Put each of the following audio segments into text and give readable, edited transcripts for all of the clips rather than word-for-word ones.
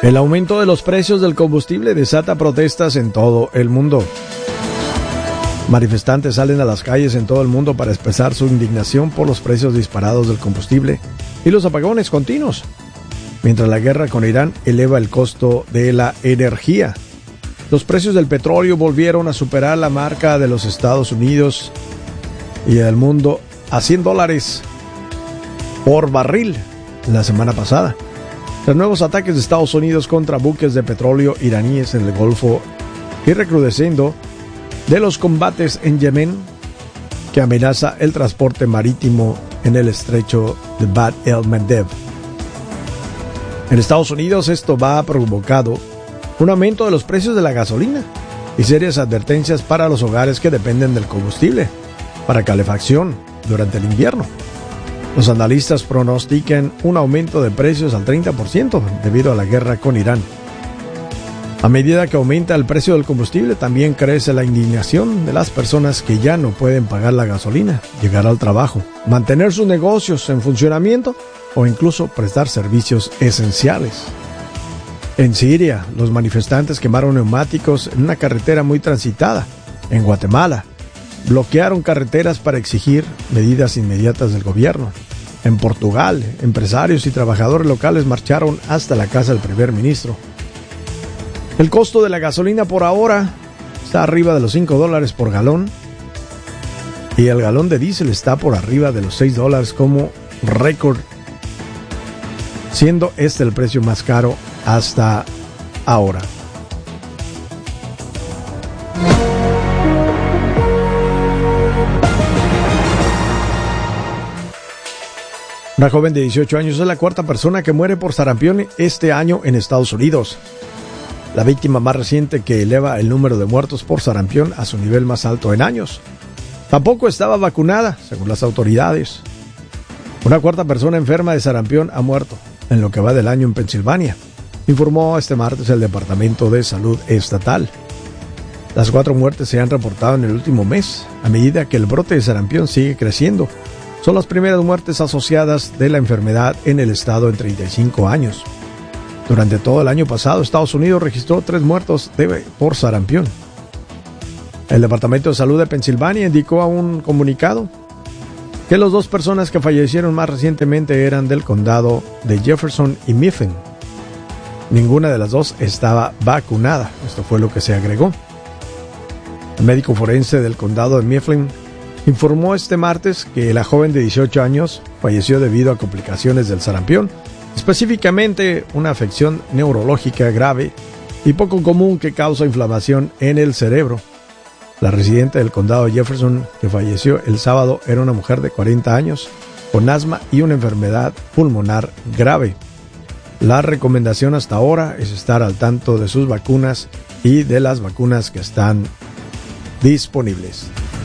El aumento de los precios del combustible desata protestas en todo el mundo. Manifestantes salen a las calles en todo el mundo para expresar su indignación por los precios disparados del combustible y los apagones continuos, mientras la guerra con Irán eleva el costo de la energía. Los precios del petróleo volvieron a superar la marca de los Estados Unidos y del mundo a $100 por barril la semana pasada. Los nuevos ataques de Estados Unidos contra buques de petróleo iraníes en el Golfo y recrudeciendo de los combates en Yemen, que amenaza el transporte marítimo en el estrecho de Bab el-Mandeb. En Estados Unidos esto ha provocado un aumento de los precios de la gasolina y serias advertencias para los hogares que dependen del combustible para calefacción durante el invierno. Los analistas pronostican un aumento de precios al 30% debido a la guerra con Irán. A medida que aumenta el precio del combustible, también crece la indignación de las personas que ya no pueden pagar la gasolina, llegar al trabajo, mantener sus negocios en funcionamiento o incluso prestar servicios esenciales. En Siria, los manifestantes quemaron neumáticos en una carretera muy transitada. En Guatemala, bloquearon carreteras para exigir medidas inmediatas del gobierno. En Portugal, empresarios y trabajadores locales marcharon hasta la casa del primer ministro. El costo de la gasolina por ahora está arriba de los $5 por galón y el galón de diésel está por arriba de los $6 como récord, siendo este el precio más caro hasta ahora. Una joven de 18 años es la cuarta persona que muere por sarampión este año en Estados Unidos. La víctima más reciente que eleva el número de muertos por sarampión a su nivel más alto en años. Tampoco estaba vacunada, según las autoridades. Una cuarta persona enferma de sarampión ha muerto en lo que va del año en Pensilvania, informó este martes el Departamento de Salud Estatal. Las 4 muertes se han reportado en el último mes, a medida que el brote de sarampión sigue creciendo. Son las primeras muertes asociadas de la enfermedad en el estado en 35 años. Durante todo el año pasado, Estados Unidos registró 3 muertos por sarampión. El Departamento de Salud de Pensilvania indicó a un comunicado que las 2 personas que fallecieron más recientemente eran del condado de Jefferson y Mifflin. Ninguna de las 2 estaba vacunada. Esto fue lo que se agregó. El médico forense del condado de Mifflin informó este martes que la joven de 18 años falleció debido a complicaciones del sarampión, específicamente una afección neurológica grave y poco común que causa inflamación en el cerebro. La residente del condado de Jefferson, que falleció el sábado, era una mujer de 40 años con asma y una enfermedad pulmonar grave. La recomendación hasta ahora es estar al tanto de sus vacunas y de las vacunas que están disponibles.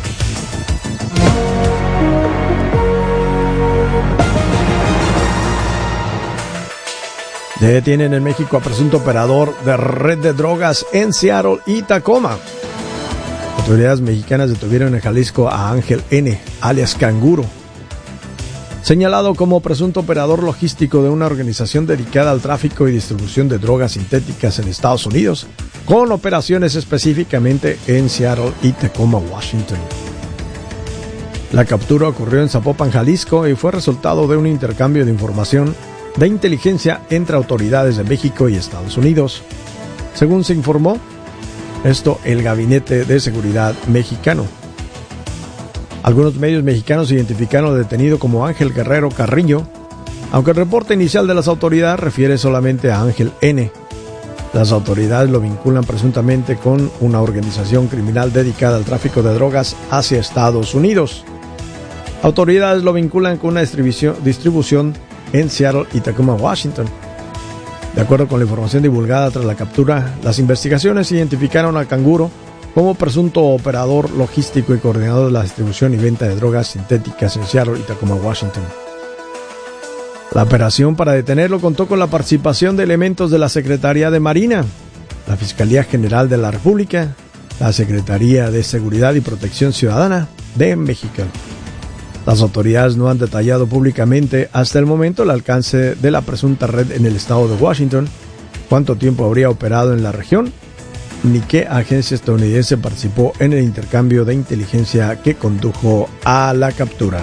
Detienen en México a presunto operador de red de drogas en Seattle y Tacoma. Autoridades mexicanas detuvieron en Jalisco a Ángel N., alias Canguro, señalado como presunto operador logístico de una organización dedicada al tráfico y distribución de drogas sintéticas en Estados Unidos, con operaciones específicamente en Seattle y Tacoma, Washington. La captura ocurrió en Zapopan, Jalisco, y fue resultado de un intercambio de información de inteligencia entre autoridades de México y Estados Unidos. Según se informó, el Gabinete de Seguridad mexicano. Algunos medios mexicanos identificaron al detenido como Ángel Guerrero Carrillo, aunque el reporte inicial de las autoridades refiere solamente a Ángel N. Las autoridades lo vinculan presuntamente con una organización criminal dedicada al tráfico de drogas hacia Estados Unidos. Autoridades lo vinculan con una distribución en Seattle y Tacoma, Washington. De acuerdo con la información divulgada tras la captura, las investigaciones identificaron al Canguro como presunto operador logístico y coordinador de la distribución y venta de drogas sintéticas en Seattle y Tacoma, Washington. La operación para detenerlo contó con la participación de elementos de la Secretaría de Marina, la Fiscalía General de la República, la Secretaría de Seguridad y Protección Ciudadana de México. Las autoridades no han detallado públicamente hasta el momento el alcance de la presunta red en el estado de Washington, cuánto tiempo habría operado en la región, ni qué agencia estadounidense participó en el intercambio de inteligencia que condujo a la captura.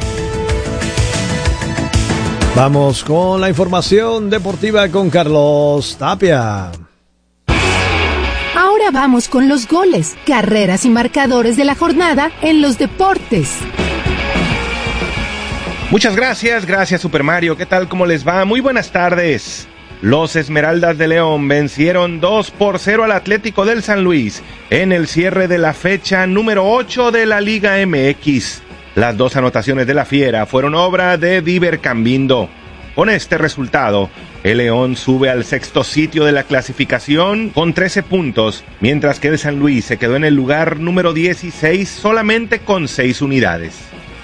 Vamos con la información deportiva con Carlos Tapia. Ahora vamos con los goles, carreras y marcadores de la jornada en los deportes. Muchas gracias Super Mario. ¿Qué tal? ¿Cómo les va? Muy buenas tardes. Los Esmeraldas de León vencieron 2-0 al Atlético del San Luis en el cierre de la fecha número 8 de la Liga MX. Las dos anotaciones de la Fiera fueron obra de Diver Cambindo. Con este resultado, el León sube al sexto sitio de la clasificación con 13 puntos, mientras que el San Luis se quedó en el lugar número 16 solamente con 6 unidades.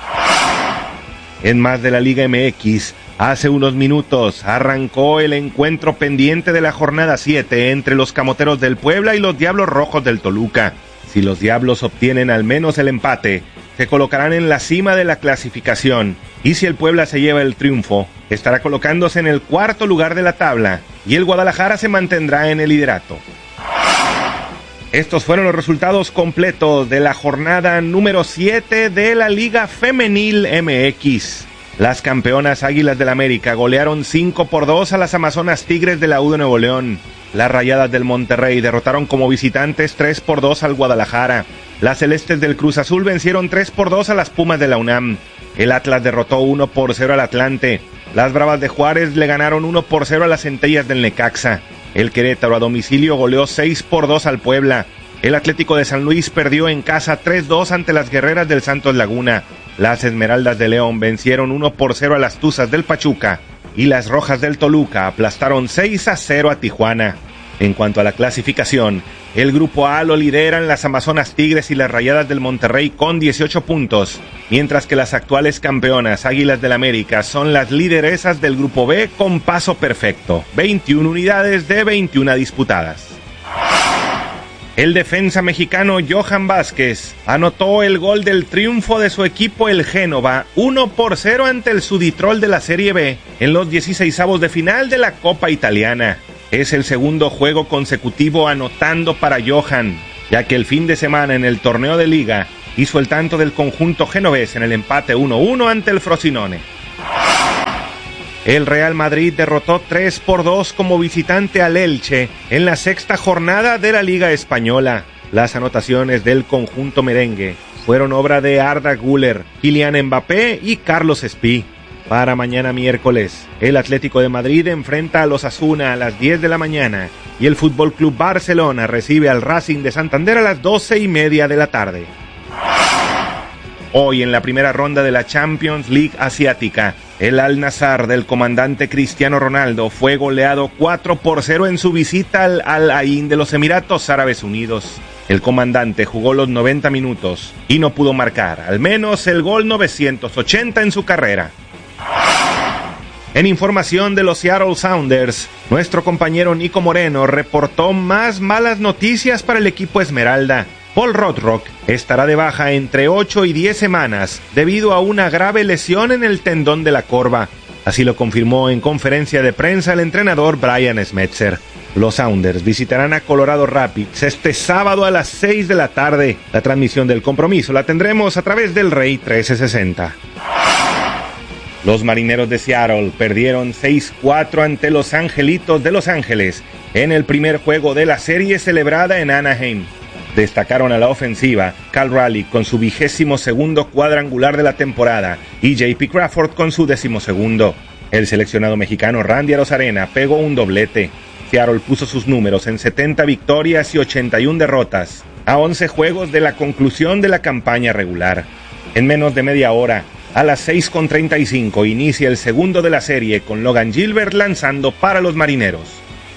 En más de la Liga MX, hace unos minutos arrancó el encuentro pendiente de la jornada 7 entre los Camoteros del Puebla y los Diablos Rojos del Toluca. Si los Diablos obtienen al menos el empate, se colocarán en la cima de la clasificación, y si el Puebla se lleva el triunfo, estará colocándose en el cuarto lugar de la tabla, y el Guadalajara se mantendrá en el liderato. Estos fueron los resultados completos de la jornada número 7 de la Liga Femenil MX. Las campeonas Águilas del América golearon 5-2 a las Amazonas Tigres de la U de Nuevo León. Las Rayadas del Monterrey derrotaron como visitantes 3-2 al Guadalajara. Las Celestes del Cruz Azul vencieron 3-2 a las Pumas de la UNAM. El Atlas derrotó 1-0 al Atlante. Las Bravas de Juárez le ganaron 1-0 a las Centellas del Necaxa. El Querétaro a domicilio goleó 6-2 al Puebla. El Atlético de San Luis perdió en casa 3-2 ante las Guerreras del Santos Laguna. Las Esmeraldas de León vencieron 1-0 a las Tuzas del Pachuca. Y las Rojas del Toluca aplastaron 6-0 a Tijuana. En cuanto a la clasificación, el Grupo A lo lideran las Amazonas Tigres y las Rayadas del Monterrey con 18 puntos, mientras que las actuales campeonas Águilas del América son las lideresas del Grupo B con paso perfecto, 21 unidades de 21 disputadas. El defensa mexicano Johan Vázquez anotó el gol del triunfo de su equipo el Génova 1-0 ante el Suditrol de la Serie B en los 16avos de final de la Copa Italiana. Es el segundo juego consecutivo anotando para Johan, ya que el fin de semana en el torneo de liga hizo el tanto del conjunto genovés en el empate 1-1 ante el Frosinone. El Real Madrid derrotó 3-2 como visitante al Elche en la sexta jornada de la Liga Española. Las anotaciones del conjunto merengue fueron obra de Arda Güler, Kylian Mbappé y Carlos Espí. Para mañana miércoles, el Atlético de Madrid enfrenta a los Osasuna a las 10 de la mañana y el Fútbol Club Barcelona recibe al Racing de Santander a las 12:30 de la tarde. Hoy en la primera ronda de la Champions League asiática, el Al-Nassr del comandante Cristiano Ronaldo fue goleado 4-0 en su visita al Al-Ain de los Emiratos Árabes Unidos. El comandante jugó los 90 minutos y no pudo marcar, al menos el gol 980 en su carrera. En información de los Seattle Sounders, nuestro compañero Nico Moreno reportó más malas noticias para el equipo Esmeralda. Paul Rothrock estará de baja entre 8 y 10 semanas debido a una grave lesión en el tendón de la corva. Así lo confirmó en conferencia de prensa el entrenador Brian Schmetzer. Los Sounders visitarán a Colorado Rapids este sábado a las 6 de la tarde. La transmisión del compromiso la tendremos a través del Rey 1360. Los Marineros de Seattle perdieron 6-4 ante los Angelitos de Los Ángeles en el primer juego de la serie celebrada en Anaheim. Destacaron a la ofensiva Cal Raleigh con su 22º cuadrangular de la temporada y J.P. Crawford con su 12º. El seleccionado mexicano Randy Arozarena pegó un doblete. Seattle puso sus números en 70 victorias y 81 derrotas, a 11 juegos de la conclusión de la campaña regular. En menos de media hora, a las 6:35 inicia el segundo de la serie con Logan Gilbert lanzando para los Marineros.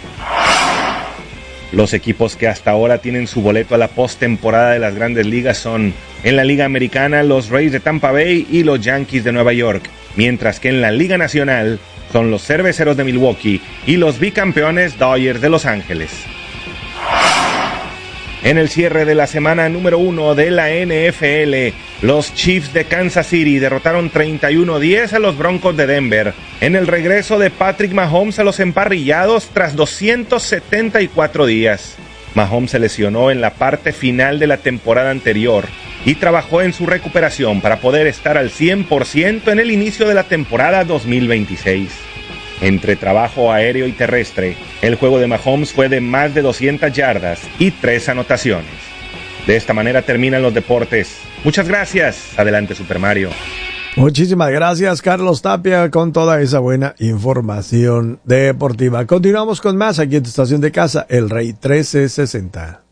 Los equipos que hasta ahora tienen su boleto a la postemporada de las Grandes Ligas son, en la Liga Americana, los Rays de Tampa Bay y los Yankees de Nueva York, mientras que en la Liga Nacional son los Cerveceros de Milwaukee y los bicampeones Dodgers de Los Ángeles. En el cierre de la semana número 1 de la NFL, los Chiefs de Kansas City derrotaron 31-10 a los Broncos de Denver. En el regreso de Patrick Mahomes a los emparrillados tras 274 días. Mahomes se lesionó en la parte final de la temporada anterior y trabajó en su recuperación para poder estar al 100% en el inicio de la temporada 2026. Entre trabajo aéreo y terrestre, el juego de Mahomes fue de más de 200 yardas y 3 anotaciones. De esta manera terminan los deportes. Muchas gracias. Adelante, Super Mario. Muchísimas gracias, Carlos Tapia, con toda esa buena información deportiva. Continuamos con más aquí en tu estación de casa, El Rey 1360.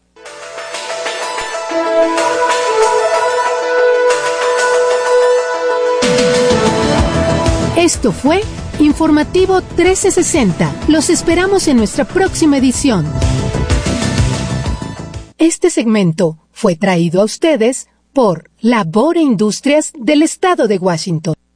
Esto fue Informativo 1360. Los esperamos en nuestra próxima edición. Este segmento fue traído a ustedes por Labor e Industrias del Estado de Washington.